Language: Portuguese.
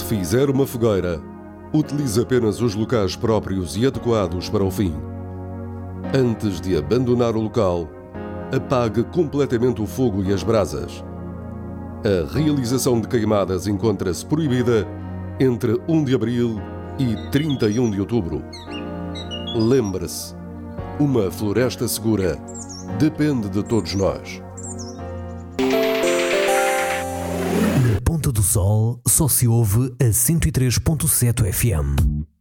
fizer uma fogueira, utilize apenas os locais próprios e adequados para o fim. Antes de abandonar o local, apague completamente o fogo e as brasas. A realização de queimadas encontra-se proibida entre 1 de abril e 31 de outubro. Lembre-se, uma floresta segura depende de todos nós. Na Ponta do Sol só se ouve a 103.7 FM.